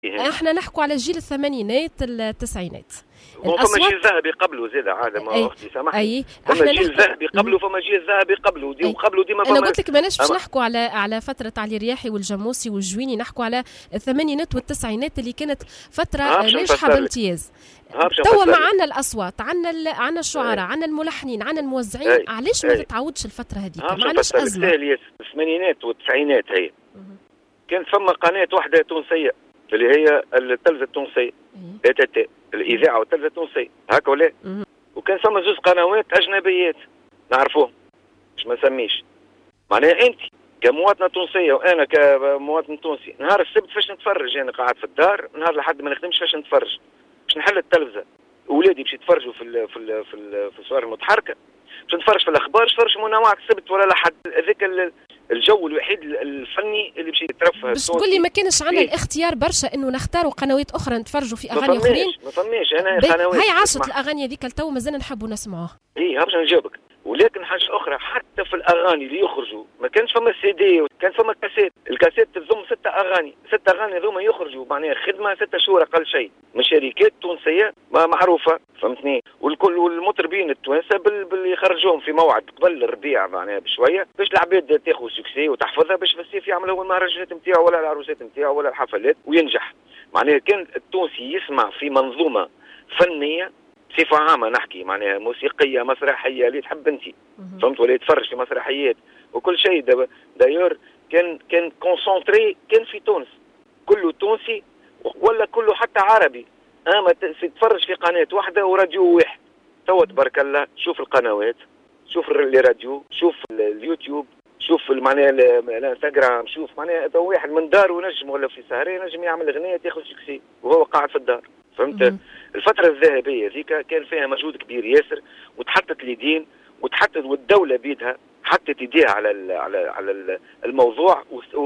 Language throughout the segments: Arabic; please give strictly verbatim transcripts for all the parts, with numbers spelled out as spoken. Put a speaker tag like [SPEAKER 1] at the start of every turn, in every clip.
[SPEAKER 1] احنا نحكوا على جيل الثمانينات التسعينات.
[SPEAKER 2] هو فما جيل ذهبي قبله زاد عاد ما اختي سامحني.
[SPEAKER 1] فما
[SPEAKER 2] جيل ذهبي قبله فما جيل ذهبي قبله ودي وقبله ديما
[SPEAKER 1] فما. انا قلت لك ماناش باش نحكوا على على فتره علي الرياحي والجاموسي والجويني، نحكوا على الثمانينات والتسعينات اللي كانت فتره ناجحه بامتياز. توا ما عندنا الاصوات، عندنا عندنا الشعراء، عندنا الملحنين، عندنا الموزعين، علاش ما تتعودش الفتره هذيك؟ ما عندناش ازمه.
[SPEAKER 2] الثمانينات والتسعينات هي كانت فما قناه واحده تونسيه اللي هي التلفزه التونسيه اي تي تي، الاذاعه والتلفزه التونسيه هكا ولا؟ وكان فما زوج قنوات اجنبيات نعرفوهم مش ما نسميش. معناها انت كمواطنه تونسيه وانا كمواطن تونسي نهار السبت فاش نتفرج؟ انا قاعد في الدار نهار لحد ما نخدمش فاش نتفرج؟ باش نحل التلفزه اولادي باش يتفرجوا في ال في ال في, ال في الصور المتحركه، باش نتفرج في الاخبار، باش نتفرج منوعات السبت ولا لحد هذاك الجو الوحيد الفني اللي باش يترفه.
[SPEAKER 1] بس تقول لي ما كانش عندنا إيه؟ الاختيار برشا انه نختاروا قنوات اخرى نتفرجوا في اغاني اخرين؟
[SPEAKER 2] ما فماش انا قنوات
[SPEAKER 1] هاي عاشت الاغاني هذيك لتو مازلنا نحبوا نسمعوها.
[SPEAKER 2] اي باش نجاوبك. ولكن حاجه اخرى، حتى في الاغاني اللي يخرجوا ما كانش فما سي دي، كان فما كاسيت، الكاسيت تضم ستة اغاني، ستة اغاني هذوما يخرجوا معناها خدمه ستة شهور اقل شيء من شركات تونسيه ما معروفه فهمتني، والكل والمطربين التوانسه بال... بال يخرجوهم في موعد قبل الربيع معناها بشويه باش العباد تاخذ سوكسي وتحفظها باش في الصيف يعمل هو المهرجانات نتاعو ولا العروسات نتاعو ولا الحفلات وينجح. معناها كان التونسي يسمع في منظومه فنيه بصفه عامه نحكي معناها موسيقيه مسرحيه اللي تحب انت فهمت، ولا يتفرج في مسرحيات وكل شيء. دايور كان كان كونسونتري كان في تونس، كله تونسي ولا كله حتى عربي. اما تتفرج في قناه واحده وراديو واحد. توا تبارك الله شوف القنوات، شوف الراديو، شوف اليوتيوب، شوف معناها الانستغرام، شوف معناها واحد من دار ونجم ولا في سهره نجم يعمل اغنيه تاخذ سكسي وهو قاعد في الدار فهمت. الفتره الذهبيه ذيك كان فيها مجهود كبير ياسر، وتحطت اليدين وتحطت والدوله بيدها حطت يديها على ال على على الموضوع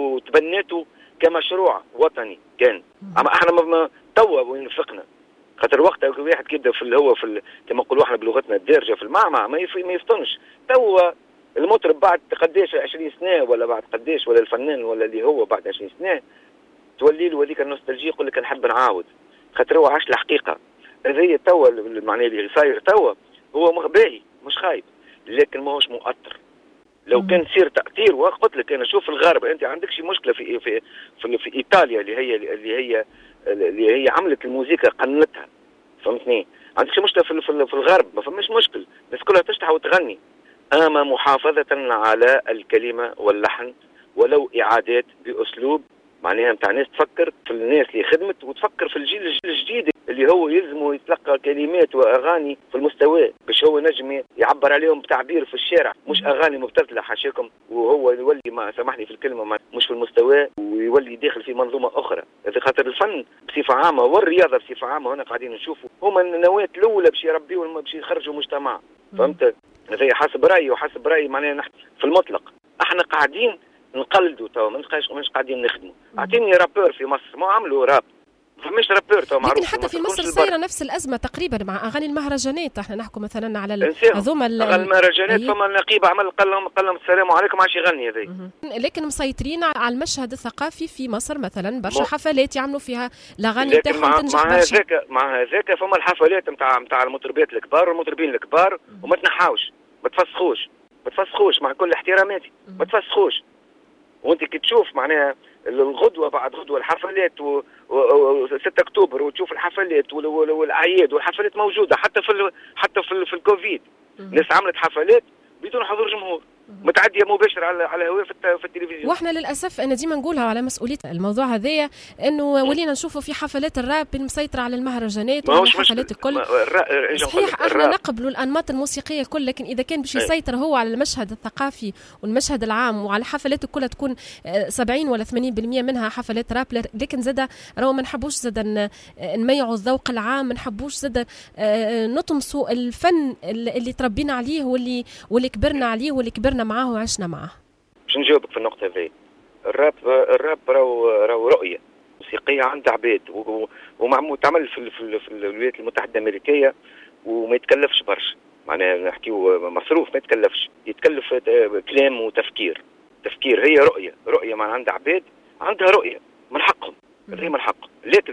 [SPEAKER 2] وتبنته كمشروع وطني كان. اما احنا ما توا وين فقنا خاطر وقتها واحد كيبدا في اللي هو في كما نقولوا احنا بلغتنا الدارجه في المعمعة ما ما يفطنش. توا المطرب بعد قداش عشرين سنه ولا بعد قداش ولا الفنان ولا اللي هو بعد عشرين سنه تولي له هذيك النوستالجيا يقول لك نحب نعاود خاطر هو عاش الحقيقه. هذه توا معناها اللي صاير توا هو باهي مش خايب لكن ماهوش مؤثر. لو كان سير تأثير وقلت لك انا شوف الغرب، انت عندك شي مشكله في في في, في ايطاليا اللي هي اللي هي اللي هي عملت الموسيقى قنتها فهمتني، عندك شي مشكله في, في, في الغرب ما فماش مشكل، الناس كلها تشتح وتغني. اما محافظه على الكلمه واللحن ولو اعادات باسلوب معناها نتاع ناس تفكر في الناس اللي خدمت وتفكر في الجيل الجديد اللي هو يلزمه يتلقى كلمات واغاني في المستوى باش هو نجم يعبر عليهم بتعبير في الشارع، مش اغاني مبتذله حاشاكم وهو يولي ما سامحني في الكلمه مش في المستوى ويولي داخل في منظومه اخرى. هذا خاطر الفن بصفه عامه والرياضه بصفه عامه هنا قاعدين نشوفوا هما النواه الاولى باش يربيوا باش يخرجوا مجتمع فهمت. هذا حسب رايي وحسب رايي معناها نحن في المطلق احنا قاعدين نقلدوا توا مش قاعدين نخدموا. اعطيني رابور في مصر ما عملوا راب فماش رابور توا معروف.
[SPEAKER 1] لكن حتى في مصر صايره نفس الازمه تقريبا مع اغاني المهرجانات. احنا نحكوا مثلا على هذوما
[SPEAKER 2] المهرجانات فما النقيب عمل قال لهم قال لهم السلام عليكم عاش يغني هذي.
[SPEAKER 1] لكن مسيطرين على المشهد الثقافي في مصر مثلا برشا حفلات يعملوا فيها الاغاني تاعهم تنجح
[SPEAKER 2] مع هذاك مع هذاك فما الحفلات نتاع نتاع المطربات الكبار والمطربين الكبار وما تنحاوش ما تفسخوش ما تفسخوش مع كل احتراماتي ما تفسخوش. وانت كي تشوف معناها الغدوه بعد غدوه الحفلات و... و... و... ستة اكتوبر وتشوف الحفلات وال... وال... والاعياد والحفلات موجوده حتى في ال... حتى في, ال... في الكوفيد الناس عملت حفلات بدون حضور جمهور متعديه مباشره على على الهواء في, الت... في التلفزيون.
[SPEAKER 1] واحنا للاسف انا ديما نقولها على مسؤوليه الموضوع هذايا انه ولينا نشوفوا في حفلات الراب المسيطره على المهرجانات وعلى الحفلات الكل. الرا... صحيح احنا نقبلوا الانماط الموسيقيه الكل لكن اذا كان باش يسيطر هو على المشهد الثقافي والمشهد العام وعلى الحفلات الكل تكون سبعين ولا ثمانين بالمئة منها حفلات راب. لكن زاد راهو ما نحبوش زاد نميعوا الذوق العام، ما نحبوش زاد نطمسوا الفن اللي تربينا عليه واللي واللي كبرنا عليه واللي كبرنا معاه وعشنا معاه.
[SPEAKER 2] باش نجاوبك في النقطة هذه. الراب الراب راهو راهو رؤية موسيقية عند عباد ومعمول تعمل في في, في الولايات المتحدة الأمريكية وما يتكلفش برشا. معناها نحكيو مصروف ما يتكلفش، يتكلف كلام وتفكير. تفكير هي رؤية، رؤية مع عند عباد عندها رؤية من حقهم. هذه من حق لكن